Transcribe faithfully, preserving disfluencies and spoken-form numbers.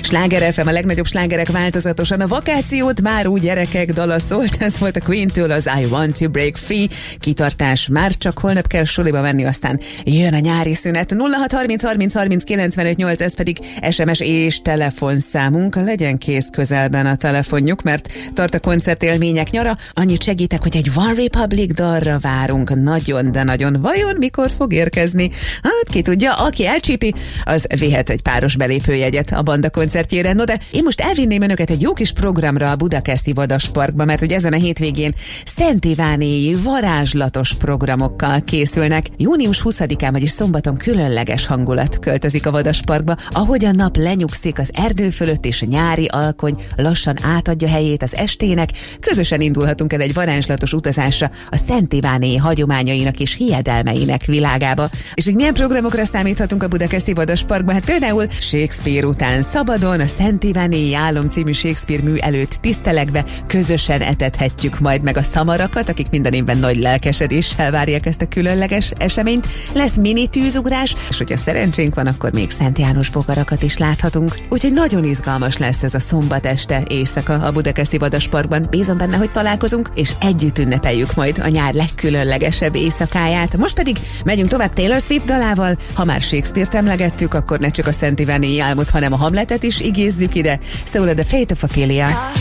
Sláger ef em, a legnagyobb slágerek változatosan. A vakációt már úgy gyerekek dala szólt, ez volt a Queen-től az I Want to Break Free. Kitartás, már csak holnap kell soliba menni, aztán jön a nyári szünet. nulla hat harminc harminc harminc kilencvenöt nyolc, ez pedig es em es és telefonszámunk. Legyen kész közelben a telefonjuk, mert tart a koncertélmények nyara. Annyit segítek, hogy egy One Republic dalra várunk nagyon, de nagyon. Vajon mikor fog érkezni? Hát ki tudja, aki elcsípi, az vihet egy páros belépőjegyet a banda koncertjére. No de én most elvinném önöket egy jó kis programra a Budakeszi Vadasparkba, mert hogy ezen a hétvégén Szent Ivánéi varázslatos programokkal készülnek. június huszadikán, vagyis szombaton különleges hangulat költözik a Vadasparkba, ahogy a nap lenyugszik az erdő fölött, és a nyári alkony lassan átadja helyét az estének, közösen indulhatunk el egy varázslatos utazásra a Szent Ivánéi hagyományainak és hiedelmeinek világába. És hogy milyen programokra számíthatunk a Budakeszi Vadasparkban? Hát például Shakespeare után szabadon, a Szent Ivánéi Álom című Shakespeare mű előtt tisztelegve közösen etethetjük majd meg a szamarakat, akik minden évben nagy lelkesedéssel várják ezt a különleges eseményt. Lesz mini tűzugrás, és hogyha szerencsénk van, akkor még Szent János bogarakat is láthatunk. Úgyhogy nagyon izgalmas lesz ez a szombat este éjszaka a Budakeszi Vadasparkban. Bízom benne, hogy találkozunk, és együtt ünnepeljük majd a nyár legkülönlegesebb éjszakáját. Most pedig megyünk tovább Taylor Swift dalával. Ha már Shakespeare-t emlegettük, akkor ne csak a Szent Ivánéi Álmot, hanem a Hamletet is igézzük ide. Szóval The Fate of Ophelia.